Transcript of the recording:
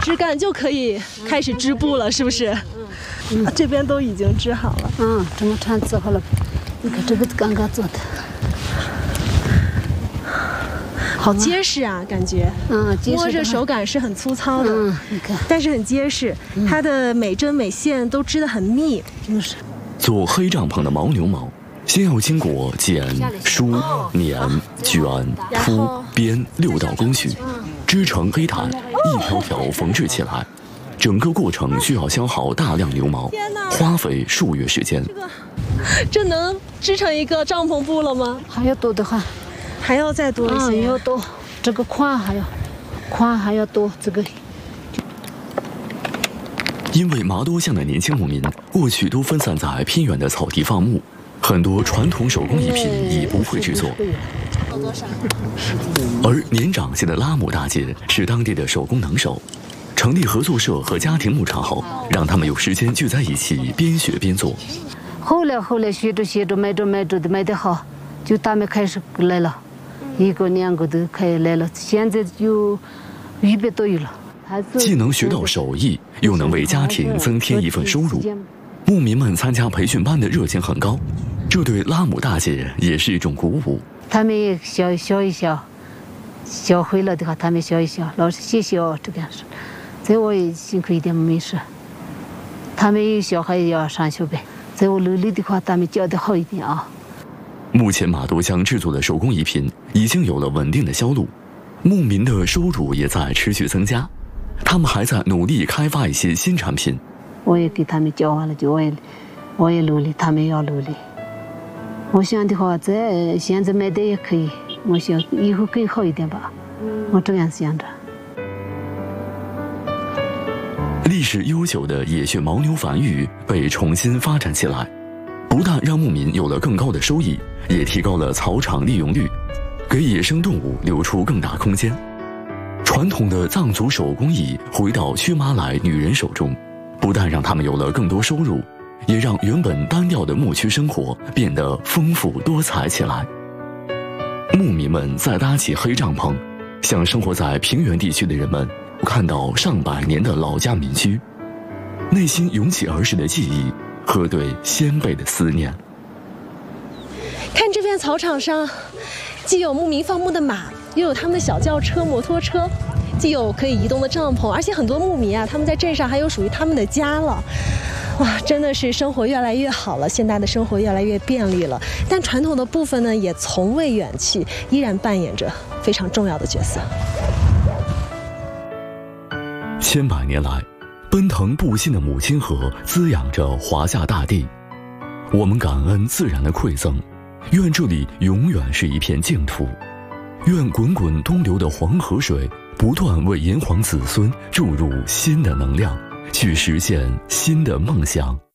枝干就可以开始织布了，是不是？这边都已经织好了。 这么长织好了，你看这个刚刚做的， 好结实啊，感觉。摸着手感是很粗糙的， 你看， 但是很结实。它的每针每线都织得很密。 做黑帐篷的牦牛毛，先要经过剪、梳、捻、卷、铺、编6道工序，织成黑毯，一条条缝制起来。整个过程需要消耗大量牛毛，花费数月时间。 这能织成一个帐篷布了吗？ 还要多的话， 还要再多一些。 要多，这个宽还要多这个。 因为麻多乡的年轻牧民过去都分散在偏远的草地放牧，很多传统手工艺品已不会制作。而年长些的拉姆大姐是当地的手工能手。成立合作社和家庭牧场后，让他们有时间聚在一起边学边做。 后来学着卖得好，就他们开始来了，1个2个都开始来了。现在有100多有了。 既能学到手艺，又能为家庭增添一份收入。牧民们参加培训班的热情很高，这对拉姆大姐也是一种鼓舞。 他们也笑一笑，笑会了的话，他们笑一笑，老师谢谢哦，这个样子。在我也辛苦一点没事，他们有小孩也要上学呗。在我努力的话，他们教得好一点啊。 目前麻多乡制作的手工艺品已经有了稳定的销路，牧民的收入也在持续增加。他们还在努力开发一些新产品。 我也给他们教完了，我也努力，他们也要努力。我想的话，现在卖的也可以，我想以后更好一点吧。我这样想着。 历史悠久的野血牦牛繁育被重新发展起来，不但让牧民有了更高的收益，也提高了草场利用率，给野生动物留出更大空间。传统的藏族手工艺回到薛马来女人手中，不但让他们有了更多收入，也让原本单调的牧区生活变得丰富多彩起来。牧民们再搭起黑帐篷，向生活在平原地区的人们看到上百年的老家民居，内心涌起儿时的记忆和对先辈的思念。 看这片草场上，既有牧民放牧的马，又有他们的小轿车、摩托车，既有可以移动的帐篷，而且很多牧民啊，他们在镇上还有属于他们的家了。哇，真的是生活越来越好了，现代的生活越来越便利了，但传统的部分呢，也从未远去，依然扮演着非常重要的角色。 千百年来，奔腾不息的母亲河滋养着华夏大地。我们感恩自然的馈赠，愿这里永远是一片净土。愿滚滚东流的黄河水不断为炎黄子孙注入新的能量，去实现新的梦想。